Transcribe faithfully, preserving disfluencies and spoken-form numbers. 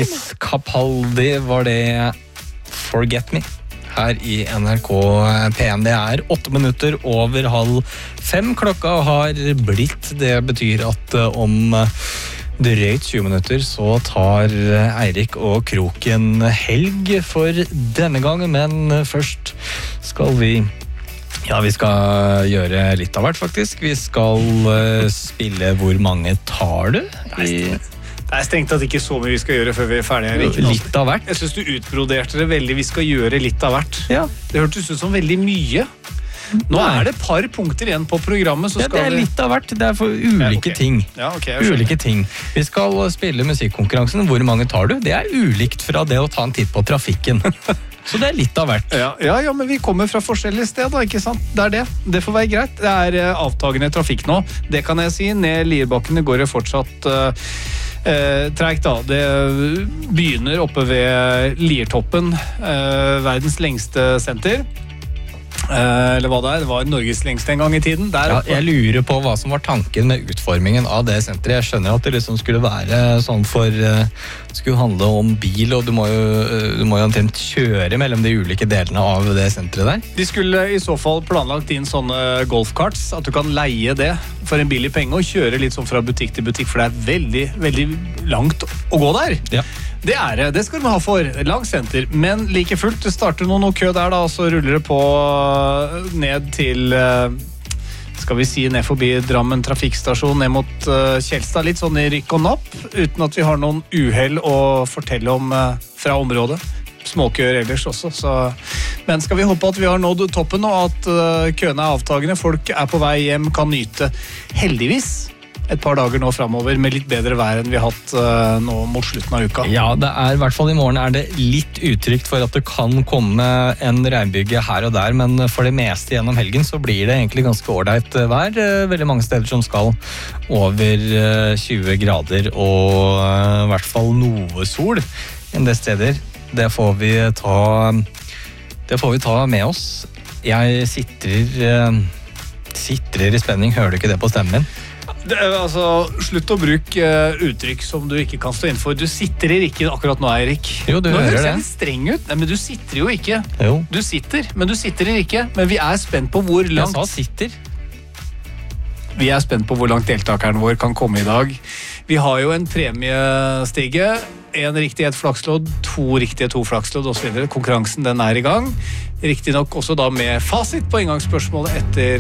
Elvis Capaldi var det Forget Me her i N R K P en. Det er åtte minutter over halv fem. Klokka har blitt. Det betyr at om drøyt tjue minutter så tar Eirik og Kroken helg for denne gangen. Men først skal vi Ja, vi skal gjøre litt av hvert, faktisk. Vi skal uh, spille Hvor mange tar du? I... Det er strengt tatt ikke så mye vi skal gjøre før vi er ferdige. Erik. Litt av hvert. Jeg synes du utbroderte det veldig. Vi skal gjøre litt av hvert. Ja. Det hørtes ut som veldig mye. Nå Nei. er det et par punkter igjen på programmet. Så Ja, skal det er vi... litt av hvert. Det er for ulike Ja, ok. ting. Ja, ok, jeg skjønner. Ulike ting. Vi skal spille musikkonkurransen. Hvor mange tar du? Det er ulikt fra det å ta en titt på trafikken. Så det er litt av hvert. Ja, ja, ja, men vi kommer fra forskjellige steder, ikke sant? Det er det. Det får være greit. Det er uh, avtagende trafikk nå. Det kan jeg si. Ned Lierbakkene går det fortsatt uh, uh, tregt da. Det begynner oppe ved Liertoppen, uh, verdens lengste senter. Uh, eller hva det er. Det var Norges lengste en gang i tiden. Der Ja, oppe. jeg lurer på hva som var tanken med utformingen av det senteret. Jeg skjønner at det liksom skulle være sånn for uh, skulle handle om bil, og du må jo, uh, du må jo omtrent kjøre mellom de ulike delene av det senteret der. De skulle i så fall planlagt inn sånne golfkarts, at du kan leie det for en billig penge og kjøre litt sånn fra butikk til butikk, for det er veldig, veldig langt å gå der. Ja. Det er det, det skal de ha for, langt senter, men like fullt, det starter noe, noe kø der da, og så ruller det på ned til, skal vi si, ned forbi Drammen trafikkstasjon, ned mot Kjelstad, litt sånn i rykk og napp, uten at vi har noen uheld å fortelle om fra området. Småkøer ellers også, så... Men skal vi håpe at vi har nådd toppen, og at køene er avtagende, folk er på vei hjem, kan nyte heldigvis et par dager nå fremover med litt bedre vær enn vi har hatt uh, nå mot slutten av uka. Ja, det er i hvert fall i morgen er det litt utrygt for at det kan komme en regnbyge her og der, men for det meste gjennom helgen så blir det egentlig ganske ordentlig vær. Veldig mange steder som skal over tjue grader og i hvert fall noe sol en del steder. Det får vi ta, det får vi ta med oss. Jeg sitter, sitter i spenning, hører du ikke det på stemmen min? Det er, altså, slutt å bruke uh, uttrykk som du ikke kan stå innenfor. Du sitter ikke akkurat nå, Eirik. Jo, du nå hører høres det. jeg litt streng ut. Nei, men du sitter jo ikke. Jo. Du sitter, men du sitter ikke. Men vi er spent på hvor langt... Jeg sa sitter. Vi er spent på hvor langt deltakeren vår kan komme i dag. Vi har jo en premiestige. En riktig et flakslodd, to riktige to flakslodd og så videre. Konkurransen den er i gang. Riktig nok også da med fasit på inngangsspørsmålet etter